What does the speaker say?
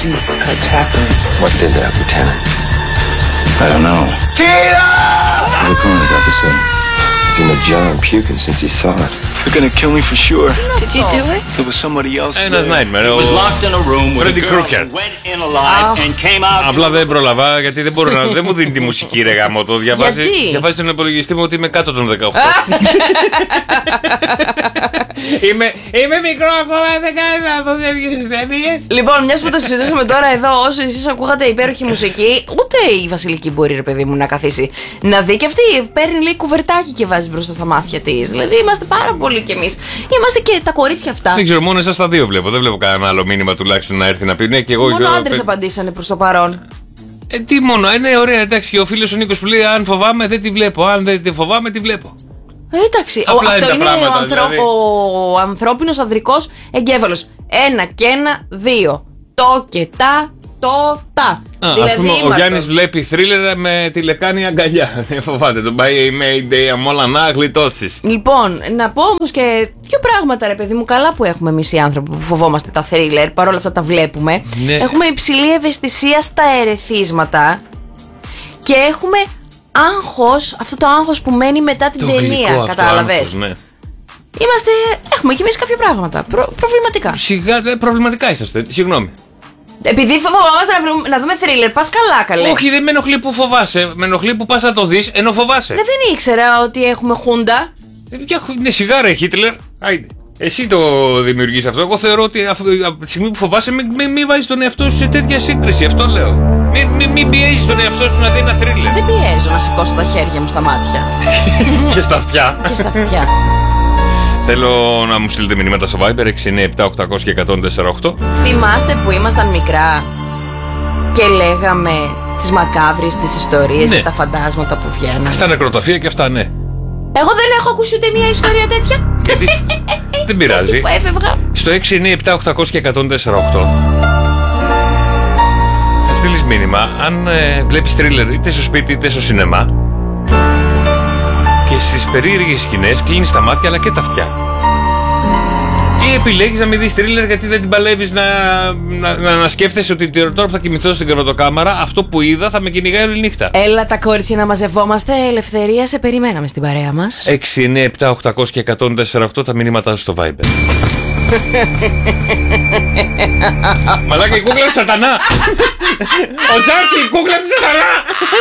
crazy that's happening. What did that, Lieutenant? I don't know. Tina! What did the coroner got to say? He's in the jar and puking since he saw it. They're gonna kill me for sure. Did you do it? There was somebody else Ένας there. nightmare. He was locked in a room with a Freddy girl Krueger. who went in alive and came out. Απλά δεν πρόλαβα γιατί δεν μπορώ να. Δεν μου δίνει τη μουσική ρε γάμο το. Διαβάζει τον υπολογιστή μου ότι είμαι κάτω των 18. Είμαι μικρό ακόμα, δεν κάνω να δω τέτοιες ταινίες. Λοιπόν, μιας που το συζητούσαμε τώρα εδώ, όσο εσείς ακούγατε υπέροχη μουσική, ούτε η Βασιλική μπορεί, ρε παιδί μου, να καθίσει να δει. Και αυτή παίρνει λέει κουβερτάκι και βάζει μπροστά στα μάτια της. Δηλαδή είμαστε πάρα πολύ κι εμείς. Είμαστε και τα κορίτσια αυτά. Δεν ξέρω, μόνο εσάς τα δύο βλέπω. Δεν βλέπω κανένα άλλο μήνυμα τουλάχιστον να έρθει να πει ναι και εγώ. Μόνο άντρες απαντήσανε προς το παρόν. Τι μόνο, ναι, ωραία, εντάξει. Και ο φίλος ο Νίκος που λέει: αν φοβάμαι, δεν τη βλέπω. Αν δεν τη φοβάμαι, τη βλέπω. Εντάξει, Απλά αυτό είναι πράγματα, δηλαδή. ο ανθρώπινος ανδρικός εγκέφαλος. 1 και 1, 2. Το και τα, το τα. Ας πούμε, ο Γιάννης βλέπει θρίλερ με τη λεκάνη αγκαλιά. Δεν φοβάται, τον πάει η Mayday αμόλα να γλιτώσεις. Λοιπόν, να πω όμως και δύο πράγματα, ρε παιδί μου, καλά που έχουμε εμείς οι άνθρωποι που φοβόμαστε τα θρίλερ, παρόλα αυτά τα βλέπουμε. Ναι. Έχουμε υψηλή ευαισθησία στα ερεθίσματα και έχουμε άγχος, αυτό το άγχος που μένει μετά την ταινία, κατάλαβες. Ναι. Έχουμε κι εμείς κάποια πράγματα προβληματικά. Σιγά, προβληματικά είσαστε, συγγνώμη. Επειδή φοβόμαστε να δούμε θρίλερ, πας καλά, καλέ. Όχι, δεν με ενοχλεί που φοβάσαι. Με ενοχλεί που πας να το δεις ενώ φοβάσαι. Ναι, δεν ήξερα ότι έχουμε χούντα. Ναι, σιγάρα, Χίτλερ. Άιντε. Εσύ το δημιουργείς αυτό. Εγώ θεωρώ ότι από τη στιγμή που φοβάσαι, μην βάζεις τον εαυτό σου σε τέτοια σύγκριση. Αυτό λέω. Μην πιέζεις τον εαυτό σου να δει ένα θρίλερ. Δεν πιέζω να σηκώσω τα χέρια μου στα μάτια. Και στα αυτιά. Και στα αυτιά. Θέλω να μου στείλετε μηνύματα στο Viber 697-800 και 104-8. Θυμάστε που ήμασταν μικρά και λέγαμε τις μακάβρεις, τις ιστορίες, Ναι. τα φαντάσματα που βγαίνουν. Στα νεκροταφεία και αυτά, ναι. Εγώ δεν έχω ακούσει ούτε μία ιστορία τέτοια. Γιατί δεν πειράζει. Που έφευγα. Στο 697-800 και 104-8 θα στείλεις μήνυμα αν βλέπεις θρίλερ είτε στο σπίτι είτε στο σινεμά και στις περίεργες σκηνές κλείνεις τα μάτια αλλά και τα αυτιά. Ή επιλέγεις να μην δεις θρίλερ γιατί δεν την παλεύεις να σκέφτεσαι ότι τώρα που θα κοιμηθώ στην κρεβατοκάμαρα αυτό που είδα θα με κυνηγάει όλη νύχτα. Έλα τα κορίτσια να μαζευόμαστε. Ελευθερία, σε περιμέναμε στην παρέα μας. 697-800 και 104-8 τα μηνύματα στο Viber. Μαλάκα η κούκλα του σατανά. Ο Τζάκι η κούκλα του σατανά.